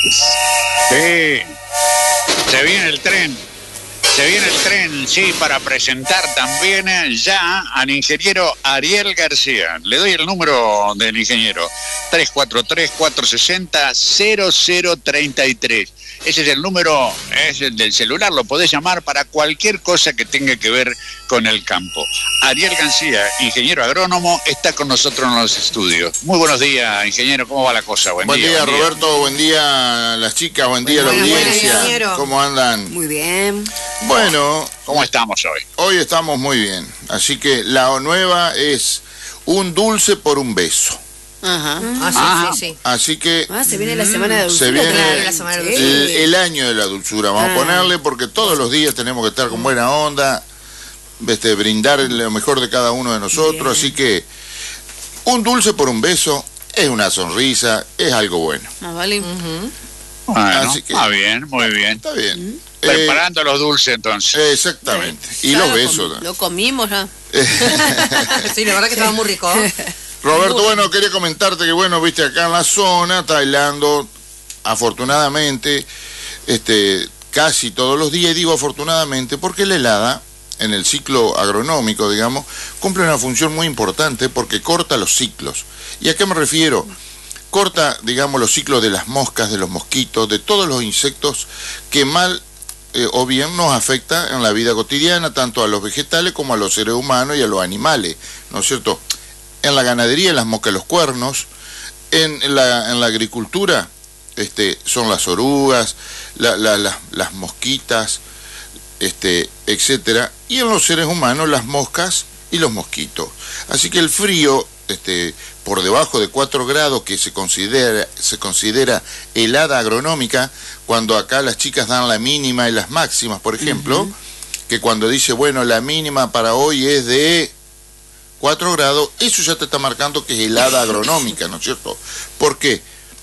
Sí, se viene el tren. Se viene el tren, sí, para presentar también ya al ingeniero Ariel García. Le doy el número del ingeniero, 343-460-0033. Ese es el número, es el del celular, lo podés llamar para cualquier cosa que tenga que ver con el campo. Ariel García, ingeniero agrónomo, está con nosotros en los estudios. Muy buenos días, ingeniero, ¿cómo va la cosa? Buen día, Roberto, buen día las chicas, buen día la audiencia. ¿Cómo andan? Muy bien. Bueno, ¿cómo estamos hoy? Hoy estamos muy bien, así que la nueva es un dulce por un beso. Ajá. Sí. Así que se viene la semana de dulzura. Se viene la semana de dulzura. el año de la dulzura, vamos a ponerle, porque todos los días tenemos que estar con buena onda, brindar lo mejor de cada uno de nosotros. Bien. Así que un dulce por un beso es una sonrisa, es algo bueno. Vale. Bueno, así que, bien, muy bien. Está bien. Preparando los dulces entonces. Exactamente. Y los besos. Lo comimos ya. Sí, la verdad que estaba muy rico. Roberto, bueno, quería comentarte que, bueno, viste, acá en la zona está helando, afortunadamente, casi todos los días, y digo afortunadamente porque la helada, en el ciclo agronómico, digamos, cumple una función muy importante porque corta los ciclos. ¿Y a qué me refiero? Corta, digamos, los ciclos de las moscas, de los mosquitos, de todos los insectos que mal o bien nos afecta en la vida cotidiana, tanto a los vegetales como a los seres humanos y a los animales, ¿no es cierto? En la ganadería, las moscas, los cuernos, en la agricultura, son las orugas, las mosquitas, etcétera, y en los seres humanos las moscas y los mosquitos. Así que el frío, por debajo de 4 grados, que se considera helada agronómica, cuando acá las chicas dan la mínima y las máximas, por ejemplo, que cuando dice, bueno, la mínima para hoy es de 4 grados, eso ya te está marcando que es helada agronómica, ¿no es cierto? ¿Por qué?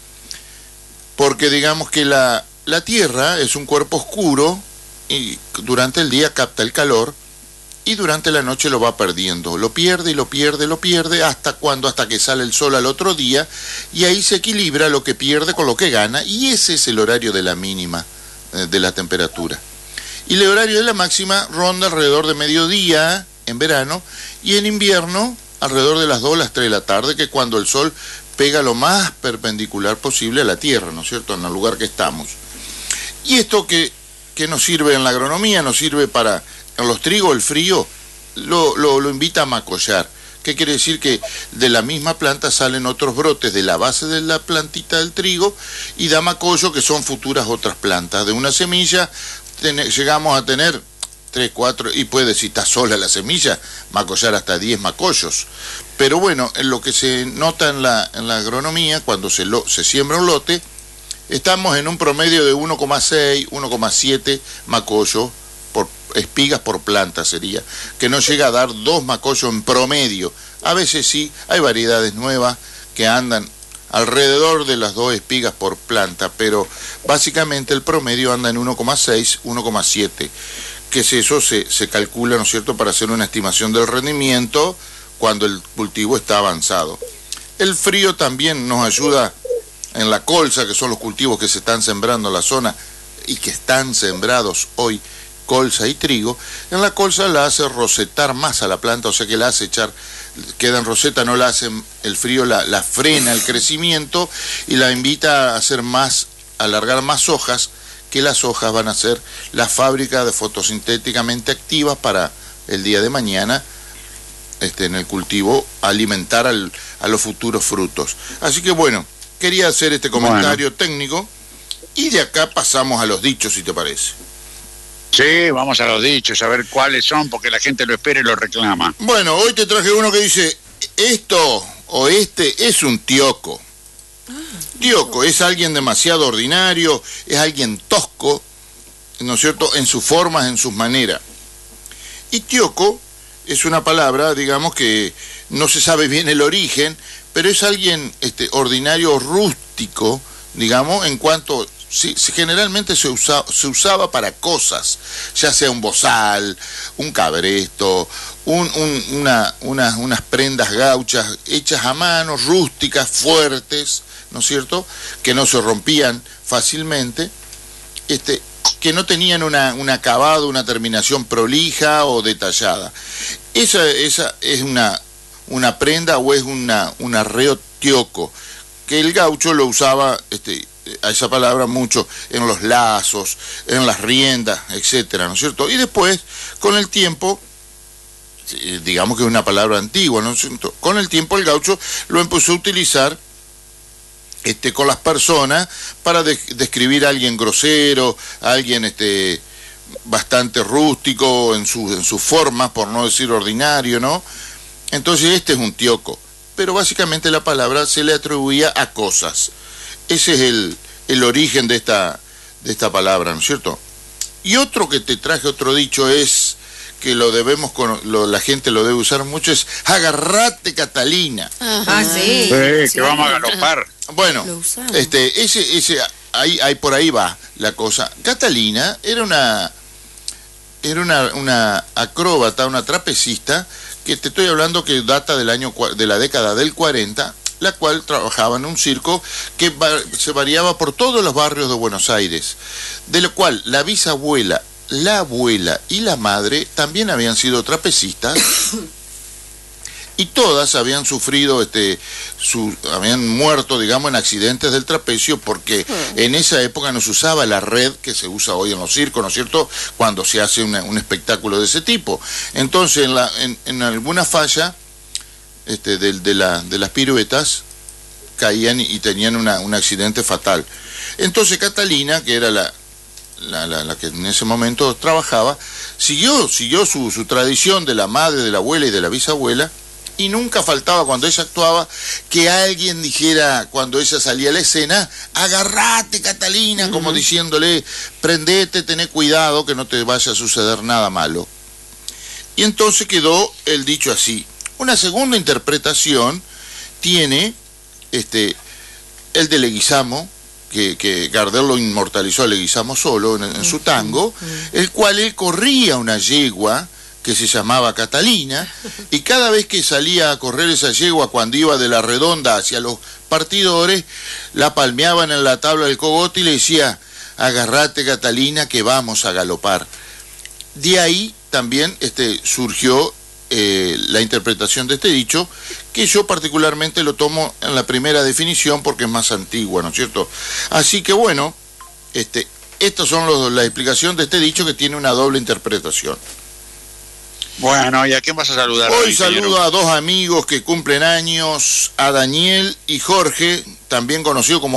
Porque digamos que la Tierra es un cuerpo oscuro y durante el día capta el calor y durante la noche lo va perdiendo, lo pierde y lo pierde, ¿hasta cuándo? Hasta que sale el sol al otro día, y ahí se equilibra lo que pierde con lo que gana, y ese es el horario de la mínima, de la temperatura. Y el horario de la máxima ronda alrededor de mediodía en verano, y en invierno alrededor de las 2 o las 3 de la tarde, que es cuando el sol pega lo más perpendicular posible a la Tierra, ¿no es cierto?, en el lugar que estamos. Y esto que nos sirve en la agronomía, nos sirve para, en los trigos, el frío lo invita a macollar. ¿Qué quiere decir? Que de la misma planta salen otros brotes de la base de la plantita del trigo y da macollo, que son futuras otras plantas. De una semilla llegamos a tener 3, 4, y puede, si está sola la semilla, macollar hasta 10 macollos. Pero bueno, en lo que se nota en la agronomía, cuando se siembra un lote, estamos en un promedio de 1,6, 1,7 macollos por espigas por planta sería, que no llega a dar 2 macollos en promedio. A veces sí, hay variedades nuevas que andan alrededor de las 2 espigas por planta, pero básicamente el promedio anda en 1,6, 1,7. Que es eso, se calcula, ¿no es cierto?, para hacer una estimación del rendimiento cuando el cultivo está avanzado. El frío también nos ayuda en la colza, que son los cultivos que se están sembrando en la zona y que están sembrados hoy, colza y trigo. En la colza la hace rosetar más a la planta, o sea que la hace queda en roseta, no la hace, el frío la frena el crecimiento y la invita a alargar más hojas, que las hojas van a ser la fábrica de fotosintéticamente activas para el día de mañana, en el cultivo, alimentar a los futuros frutos. Así que bueno, quería hacer este comentario técnico y de acá pasamos a los dichos, si te parece. Sí, vamos a los dichos, a ver cuáles son, porque la gente lo espera y lo reclama. Bueno, hoy te traje uno que dice, esto o es un tioco. Tioco es alguien demasiado ordinario, es alguien tosco, ¿no es cierto?, en sus formas, en sus maneras. Y tioco es una palabra, digamos, que no se sabe bien el origen, pero es alguien ordinario, rústico, digamos, en cuanto generalmente se usaba para cosas, ya sea un bozal, un cabresto, unas prendas gauchas hechas a mano, rústicas, fuertes, ¿no es cierto?, que no se rompían fácilmente, que no tenían un acabado, una terminación prolija o detallada. Esa es una prenda o es un arreo tioco, que el gaucho lo usaba, a esa palabra mucho, en los lazos, en las riendas, etcétera, ¿no es cierto? Y después, con el tiempo, digamos que es una palabra antigua, ¿no es cierto?, con el tiempo el gaucho lo empezó a utilizar con las personas para describir a alguien grosero, a alguien bastante rústico en sus formas, por no decir ordinario, ¿no? Entonces este es un tioco, pero básicamente la palabra se le atribuía a cosas. Ese es el origen de esta palabra, ¿no es cierto? Y otro que te traje, otro dicho es, que la gente lo debe usar mucho, es agarrate Catalina. Ajá. Sí. Que vamos a galopar. Bueno, ahí por ahí va la cosa. Catalina era una acróbata, una trapecista, que te estoy hablando que data de la década del 40, la cual trabajaba en un circo que se variaba por todos los barrios de Buenos Aires, de lo cual la bisabuela, la abuela y la madre también habían sido trapecistas y todas habían sufrido, habían muerto, digamos, en accidentes del trapecio, porque en esa época no se usaba la red que se usa hoy en los circos, ¿no es cierto?, cuando se hace un espectáculo de ese tipo. Entonces, en alguna falla de las piruetas, caían y tenían un accidente fatal. Entonces Catalina, que era la que en ese momento trabajaba, siguió su tradición de la madre, de la abuela y de la bisabuela, y nunca faltaba cuando ella actuaba que alguien dijera, cuando ella salía a la escena, agarrate Catalina, como diciéndole, prendete, tené cuidado que no te vaya a suceder nada malo. Y entonces quedó el dicho así. Una segunda interpretación tiene el de Leguizamo, que Gardel lo inmortalizó a Leguizamo solo en su tango, el cual él corría una yegua que se llamaba Catalina, y cada vez que salía a correr esa yegua, cuando iba de la redonda hacia los partidores, la palmeaban en la tabla del cogote y le decía, agarrate Catalina que vamos a galopar. De ahí también surgió la interpretación de este dicho, que yo particularmente lo tomo en la primera definición porque es más antigua, ¿no es cierto? Así que bueno, estas son la explicación de este dicho, que tiene una doble interpretación. Bueno, ¿y a quién vas a saludar? Hoy saludo a dos amigos que cumplen años, a Daniel y Jorge, también conocido como